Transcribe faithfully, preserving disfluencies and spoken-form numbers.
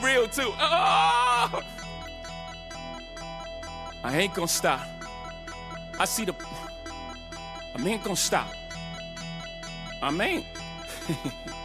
real too. Oh! I ain't gonna stop. I see the. I ain't gonna stop. I ain't.